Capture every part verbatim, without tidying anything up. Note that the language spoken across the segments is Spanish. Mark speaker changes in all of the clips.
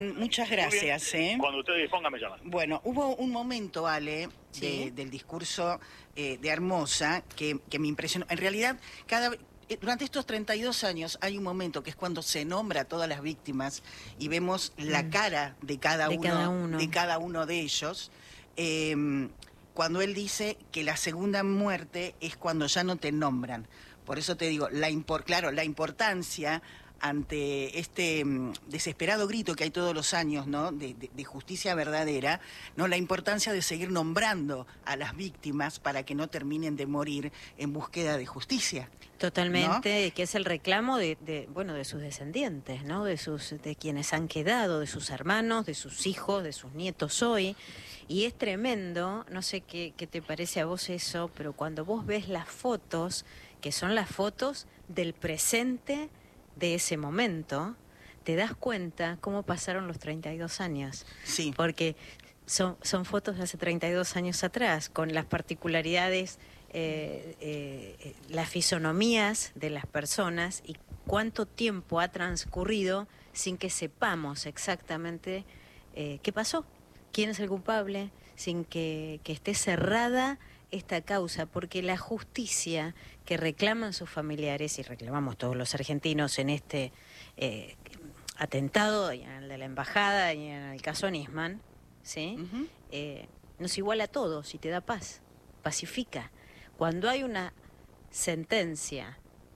Speaker 1: Muchas gracias. ¿eh?
Speaker 2: Cuando ustedes dispongan me llaman.
Speaker 1: Bueno, hubo un momento, Ale,
Speaker 3: ¿Sí?
Speaker 1: de, del discurso eh, de Hermosa que, que me impresionó. En realidad, cada durante estos treinta y dos años hay un momento que es cuando se nombra a todas las víctimas y vemos la cara de cada,
Speaker 3: de
Speaker 1: uno,
Speaker 3: cada uno
Speaker 1: de cada uno de ellos. Eh, cuando él dice que la segunda muerte es cuando ya no te nombran. Por eso te digo, la impor, claro, la importancia ante este um, desesperado grito que hay todos los años, ¿no? De, de, de justicia verdadera, ¿no? La importancia de seguir nombrando a las víctimas para que no terminen de morir en búsqueda de justicia.
Speaker 3: Totalmente,
Speaker 1: ¿no?
Speaker 3: Que es el reclamo de, de, bueno, de sus descendientes, ¿no? De sus, de quienes han quedado, de sus hermanos, de sus hijos, de sus nietos hoy. Y es tremendo, no sé qué, qué te parece a vos eso, pero cuando vos ves las fotos, que son las fotos del presente de ese momento, te das cuenta cómo pasaron los treinta y dos años.
Speaker 1: Sí.
Speaker 3: Porque son, son fotos de hace treinta y dos años atrás, con las particularidades, eh, eh, las fisonomías de las personas y cuánto tiempo ha transcurrido sin que sepamos exactamente eh, qué pasó, quién es el culpable, sin que, que esté cerrada esta causa, porque la justicia que reclaman sus familiares, y reclamamos todos los argentinos en este eh, atentado, y en el de la embajada, y en el caso Nisman, ¿sí?
Speaker 1: Uh-huh.
Speaker 3: eh, nos iguala a todos y te da paz, pacifica. Cuando hay una sentencia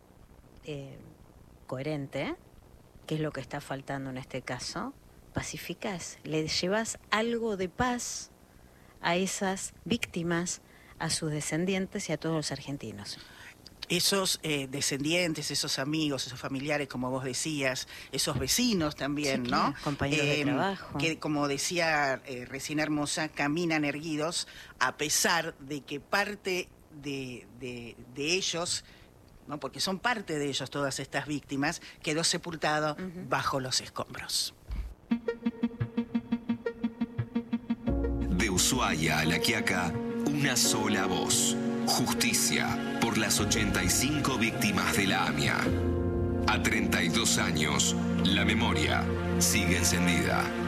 Speaker 3: eh, coherente, que es lo que está faltando en este caso, pacificás, le llevas algo de paz a esas víctimas, a sus descendientes y a todos los argentinos.
Speaker 1: Esos eh, descendientes, esos amigos, esos familiares, como vos decías, esos vecinos también,
Speaker 3: sí,
Speaker 1: ¿no?
Speaker 3: Claro, compañeros eh, de trabajo.
Speaker 1: Que, como decía eh, recién Hermosa, caminan erguidos a pesar de que parte de, de, de ellos, ¿no? Porque son parte de ellos todas estas víctimas, quedó sepultado uh-huh. bajo los escombros.
Speaker 4: De Ushuaia a La Quiaca, una sola voz. Justicia por las ochenta y cinco víctimas de la AMIA. A treinta y dos años, la memoria sigue encendida.